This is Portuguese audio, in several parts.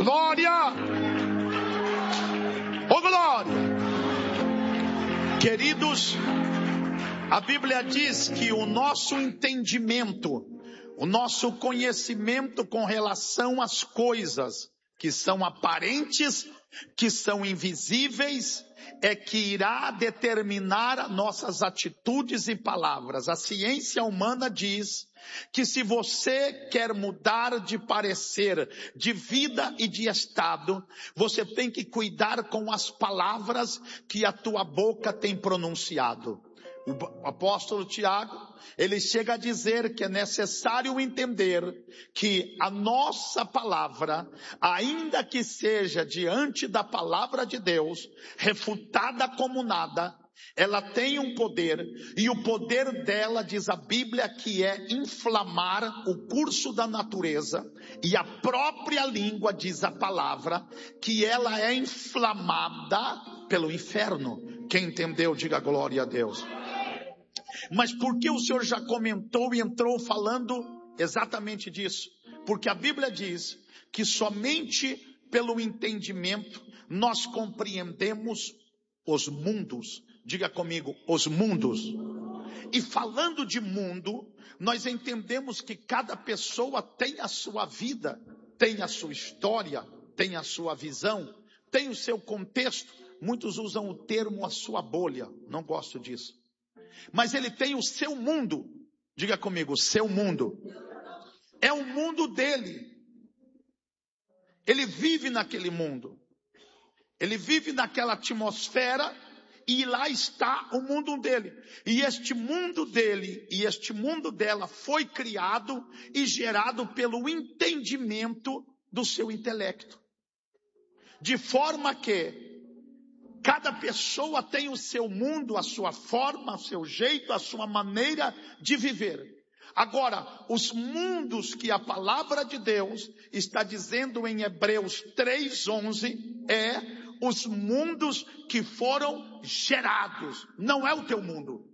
Glória! Oh, glória! Queridos, a Bíblia diz que o nosso entendimento, o nosso conhecimento com relação às coisas que são aparentes, que são invisíveis, é que irá determinar nossas atitudes e palavras. A ciência humana diz que se você quer mudar de parecer, de vida e de estado, você tem que cuidar com as palavras que a tua boca tem pronunciado. O apóstolo Tiago, ele chega a dizer que é necessário entender que a nossa palavra, ainda que seja diante da palavra de Deus, refutada como nada, ela tem um poder, e o poder dela, diz a Bíblia, que é inflamar o curso da natureza, e a própria língua, diz a palavra, que ela é inflamada pelo inferno. Quem entendeu, diga glória a Deus. Mas por que o Senhor já comentou e entrou falando exatamente disso? Porque a Bíblia diz que somente pelo entendimento nós compreendemos os mundos. Diga comigo, os mundos. E falando de mundo, nós entendemos que cada pessoa tem a sua vida, tem a sua história, tem a sua visão, tem o seu contexto. Muitos usam o termo a sua bolha, não gosto disso. Mas ele tem o seu mundo. Diga comigo, seu mundo. É o mundo dele. Ele vive naquele mundo. Ele vive naquela atmosfera e lá está o mundo dele. E este mundo dele e este mundo dela foi criado e gerado pelo entendimento do seu intelecto. De forma que cada pessoa tem o seu mundo, a sua forma, o seu jeito, a sua maneira de viver. Agora, os mundos que a palavra de Deus está dizendo em Hebreus 3:11 é os mundos que foram gerados. Não é o teu mundo.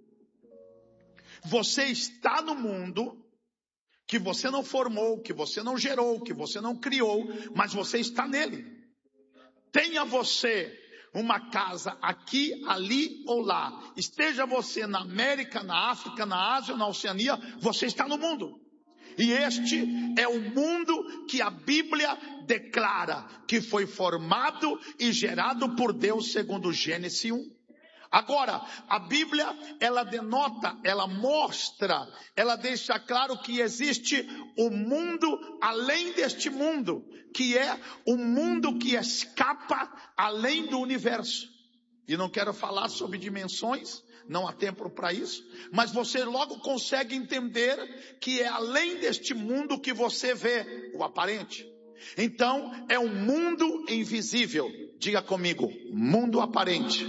Você está no mundo que você não formou, que você não gerou, que você não criou, mas você está nele. Tenha você uma casa aqui, ali ou lá. Esteja você na América, na África, na Ásia, na Oceania, você está no mundo. E este é o mundo que a Bíblia declara que foi formado e gerado por Deus segundo Gênesis 1. Agora, a Bíblia, ela denota, ela mostra, ela deixa claro que existe um mundo além deste mundo, que é um mundo que escapa além do universo. E não quero falar sobre dimensões, não há tempo para isso, mas você logo consegue entender que é além deste mundo que você vê o aparente. Então, é um mundo invisível. Diga comigo, mundo aparente.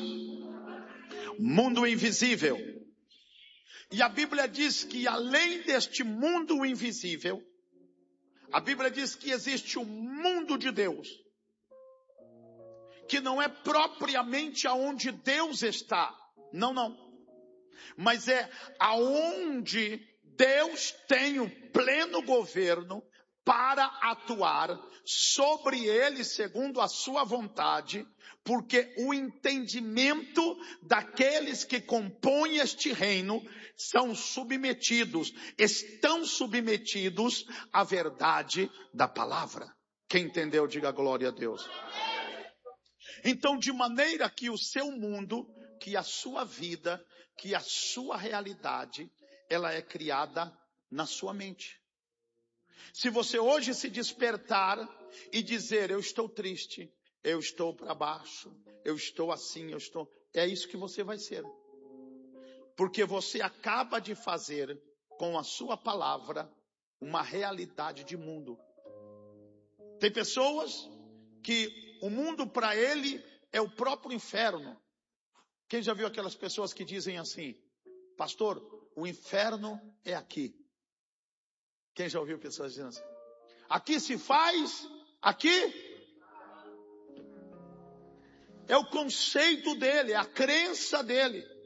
Mundo invisível. E a Bíblia diz que além deste mundo invisível, a Bíblia diz que existe o mundo de Deus, que não é propriamente aonde Deus está, não, mas é aonde Deus tem o pleno governo para atuar sobre ele segundo a sua vontade, porque o entendimento daqueles que compõem este reino estão submetidos à verdade da palavra. Quem entendeu, diga glória a Deus. Então, de maneira que o seu mundo, que a sua vida, que a sua realidade, ela é criada na sua mente. Se você hoje se despertar e dizer, eu estou triste, eu estou para baixo, eu estou assim, é isso que você vai ser. Porque você acaba de fazer com a sua palavra uma realidade de mundo. Tem pessoas que o mundo para ele é o próprio inferno. Quem já viu aquelas pessoas que dizem assim, pastor, o inferno é aqui. Quem já ouviu pessoas dizendo assim? Aqui se faz, aqui é o conceito dele, é a crença dele.